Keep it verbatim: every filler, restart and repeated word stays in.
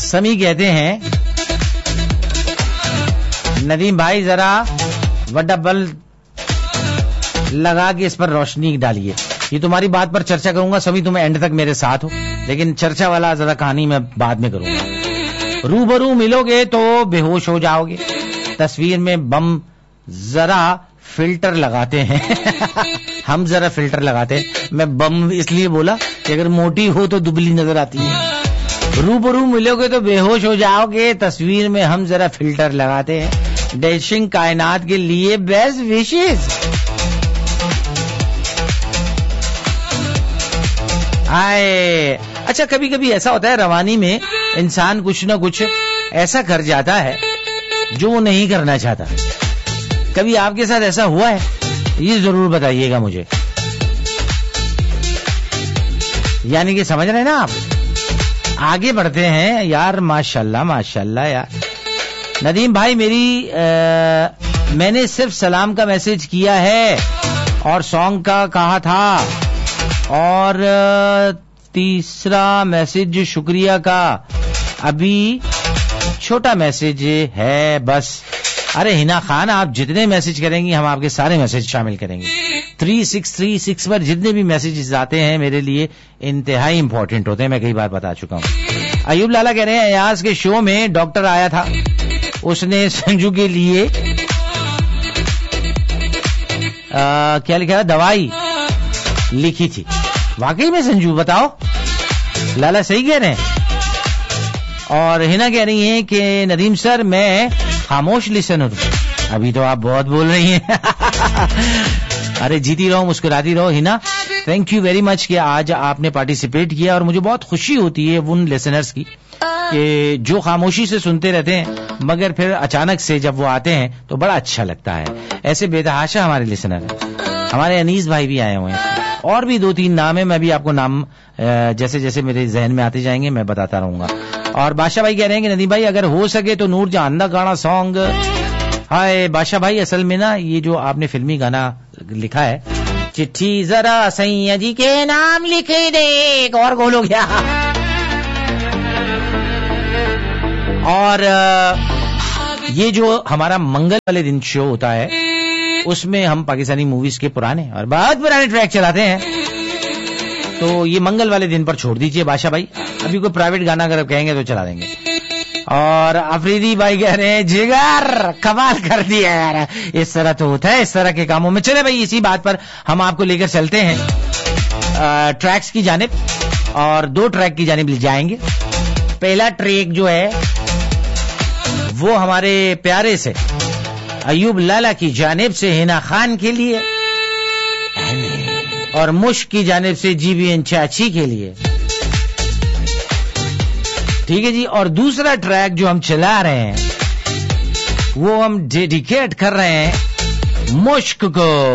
समी कहते हैं नदीम भाई जरा वड्डा बल्ब लगा के इस पर रोशनी डालिए। ये तुम्हारी बात पर चर्चा करूंगा सभी, तुम एंड तक मेरे साथ हो, लेकिन चर्चा वाला ज्यादा कहानी मैं बाद में करूंगा। रूबरू मिलोगे तो बेहोश हो जाओगे, तस्वीर में बम जरा फिल्टर लगाते हैं हम जरा फिल्टर लगाते हैं। मैं बम इसलिए बोला कि अगर मोटी हो तो दुबली नजर आती है। रूबरू मिलोगे तो बेहोश हो जाओगे, तस्वीर में हम जरा फिल्टर लगाते हैं। डैशिंग कायनात के लिए बेस्ट विशेष। आए अच्छा, कभी कभी ऐसा होता है रवानी में इंसान कुछ ना कुछ ऐसा कर जाता है जो वो नहीं करना चाहता। कभी आपके साथ ऐसा हुआ है? ये जरूर बताइएगा मुझे। यानी कि समझ रहे हैं ना आप? आगे बढ़ते हैं यार। माशाल्लाह माशाल्लाह यार। नदीम भाई मेरी आ, मैंने सिर्फ सलाम का मैसेज किया है और सॉन्ग का कहा था, और तीसरा मैसेज शुक्रिया का अभी छोटा मैसेज है बस। अरे हिना खान, आप जितने मैसेज करेंगी हम आपके सारे मैसेज शामिल करेंगे। थ्री सिक्स थ्री सिक्स पर जितने भी मैसेजेस आते हैं मेरे लिए इंतहाई इंपॉर्टेंट होते हैं, मैं कई बार बता चुका हूँ। अयूब लाला कह रहे हैं अयाज के शो में डॉक्टर आया था, उसने संजू के लिए आ, क्या लिखा, दवाई लिखी थी। वाकई में संजू? बताओ लाला सही कह रहे हैं। और हिना कह रही हैं कि नदीम सर मैं खामोश लिसनर हूं। अभी तो आप बहुत बोल रही हैं अरे जीती रहो, मुस्कुराती रहो Hina. Thank you very much कि आज आपने पार्टिसिपेट किया, और मुझे बहुत खुशी होती है उन लिसनर्स की कि जो खामोशी से सुनते रहते हैं मगर फिर अचानक से जब वो आते हैं तो बड़ा अच्छा लगता है। ऐसे बेतहाशा हमारे लिसनर हैं। हमारे अनीस भाई भी आए हुए हैं, और भी दो तीन नाम है, मैं भी आपको नाम जैसे जैसे मेरे जहन में आते जाएंगे मैं बताता रहूंगा। और बादशाह भाई कह रहे हैं कि नदीम भाई अगर हो सके तो नूर जहां दा गाना सॉन्ग। हाय बादशाह भाई, असल में ना ये जो आपने फिल्मी गाना लिखा है, चिट्ठी जरा सैया जी के नाम लिख दे, और बोलो क्या। और ये जो हमारा मंगल वाले दिन शो होता है उसमें हम पाकिस्तानी मूवीज के पुराने और बहुत पुराने ट्रैक चलाते हैं, तो ये मंगल वाले दिन पर छोड़ दीजिए बादशाह भाई। अभी कोई प्राइवेट गाना अगर कहेंगे तो चला देंगे। और अफरीदी भाई कह रहे हैं जिगर कमाल कर दिया यार, इस तरह तो होता है इस तरह के कामों में। चले भाई इसी बात पर हम आपको लेकर चलते हैं आ, ट्रैक्स की जानिब, और दो ट्रैक की जानिब ले जाएंगे। पहला ट्रैक जो है वो हमारे प्यारे से अयूब लाला की जानिब से हिना खान के लिए, और मुश्क की जानिब से जीबीएन चाची के लिए, ठीक है जी। और दूसरा ट्रैक जो हम चला रहे हैं वो हम डेडिकेट कर रहे हैं मुश्क को।